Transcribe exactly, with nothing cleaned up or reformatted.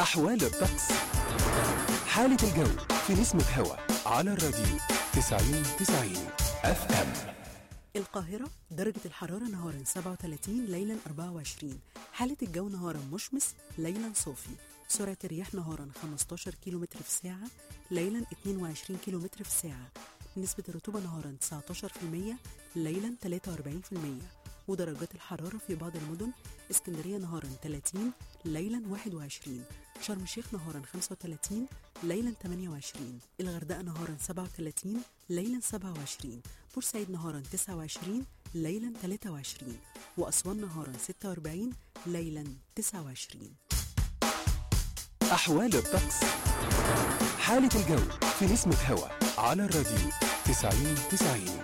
أحوال الطقس. حالة الجو في نسمة هوا على الراديو تسعين تسعين اف ام. القاهرة درجة الحرارة نهارا سبعة وثلاثين، ليلا أربعة وعشرين. حالة الجو نهارا مشمس، ليلا صافي. سرعة الرياح نهارا خمسة عشر كيلومتر في الساعة، ليلا اثنين وعشرين كيلومتر في الساعة. نسبة الرطوبة نهارا تسعة عشر بالمية، ليلا ثلاثة وأربعين بالمية. ودرجات الحرارة في بعض المدن: اسكندرية نهارا ثلاثين، ليلا واحد وعشرين. شرم الشيخ نهارا خمسة وثلاثين، ليلا ثمانية وعشرين. الغردقة نهارا سبعة وثلاثين، ليلا سبعة وعشرين. بورسعيد نهارا تسعة وعشرين، ليلا ثلاثة وعشرين. وأسوان نهارا ستة وأربعين، ليلا تسعة وعشرين. أحوال الطقس. حالة الجو في نسمة هوا على الراديو تسعين تسعين.